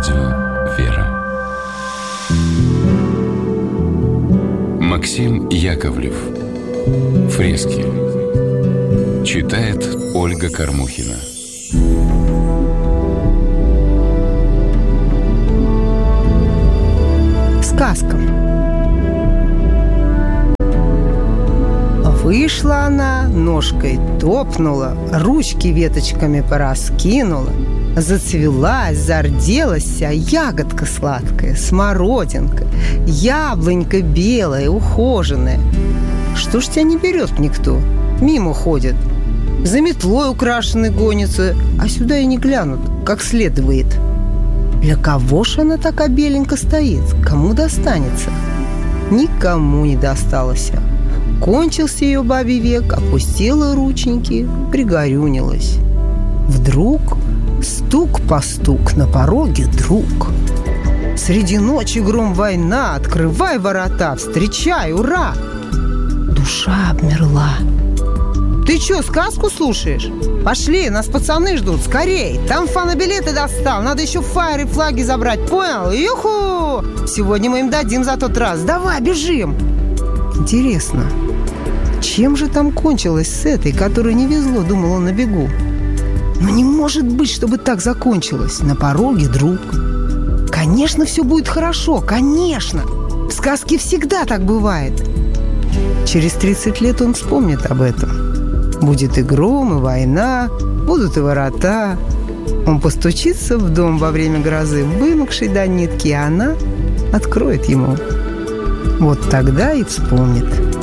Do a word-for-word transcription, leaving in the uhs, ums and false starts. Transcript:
Радио «Вера». Максим Яковлев. Фрески. Читает Ольга Кормухина. Сказка. Вышла она, ножкой топнула, ручки веточками пораскинула. Зацвелась, зарделась вся ягодка сладкая, смородинка, яблонька белая, ухоженная. Что ж тебя не берет никто? Мимо ходит. За метлой украшенный гонится, а сюда и не глянут, как следует. Для кого ж она так беленько стоит? Кому достанется? Никому не досталось. Кончился ее бабий век, опустила рученьки, пригорюнилась. Вдруг стук по стук на пороге друг. Среди ночи гром война, открывай ворота, встречай, ура! Душа обмерла. Ты что, сказку слушаешь? Пошли, нас пацаны ждут, скорей! Там фанобилеты достал, надо еще фаеры и флаги забрать, понял? Юху! Сегодня мы им дадим за тот раз, давай, бежим! Интересно, чем же там кончилось с этой, которой не везло, думала на бегу? Но не может быть, чтобы так закончилось. На пороге друг. Конечно, все будет хорошо, конечно. В сказке всегда так бывает. Через тридцать лет он вспомнит об этом. Будет и гром, и война, будут и ворота. Он постучится в дом во время грозы, вымокшей до нитки, а она откроет ему. Вот тогда и вспомнит.